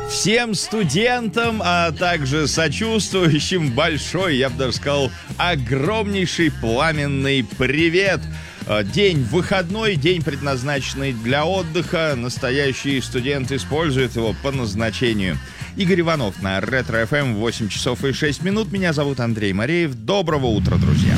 Всем студентам, а также сочувствующим большой, я бы даже сказал, огромнейший пламенный привет. День выходной, день, предназначенный для отдыха. Настоящий студент использует его по назначению. Игорь Иванов на Ретро-ФМ, 8 часов и 6 минут. Меня зовут Андрей Мореев. Доброго утра, друзья.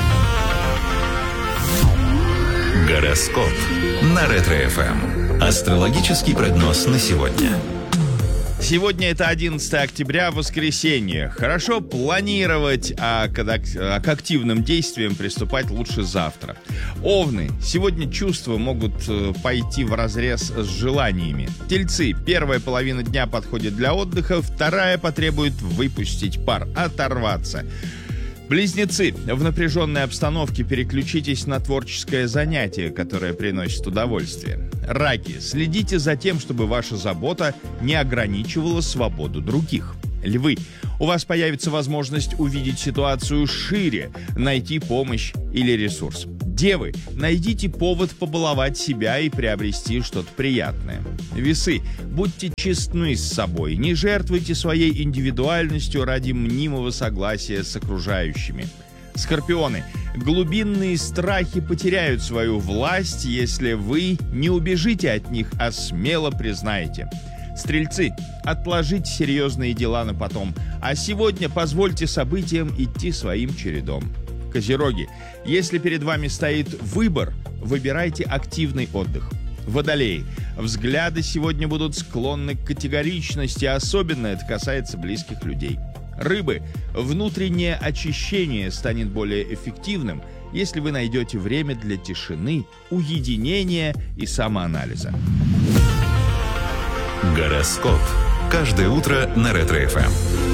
Гороскоп на Ретро-ФМ. Астрологический прогноз на сегодня. Сегодня это 11 октября, воскресенье. Хорошо планировать, а к активным действиям приступать лучше завтра. Овны. Сегодня чувства могут пойти вразрез с желаниями. Тельцы. Первая половина дня подходит для отдыха, вторая потребует выпустить пар, оторваться. Близнецы. В напряженной обстановке переключитесь на творческое занятие, которое приносит удовольствие. Раки. Следите за тем, чтобы ваша забота не ограничивала свободу других. Львы. У вас появится возможность увидеть ситуацию шире, найти помощь или ресурс. Девы. Найдите повод побаловать себя и приобрести что-то приятное. Весы. Будьте честны с собой, не жертвуйте своей индивидуальностью ради мнимого согласия с окружающими. Скорпионы. Глубинные страхи потеряют свою власть, если вы не убежите от них, а смело признаете. Стрельцы. Отложите серьезные дела на потом, а сегодня позвольте событиям идти своим чередом. Козероги. Если перед вами стоит выбор, выбирайте активный отдых. Водолеи. Взгляды сегодня будут склонны к категоричности, особенно это касается близких людей. Рыбы. Внутреннее очищение станет более эффективным, если вы найдете время для тишины, уединения и самоанализа. Гороскоп. Каждое утро на Ретро-ФМ.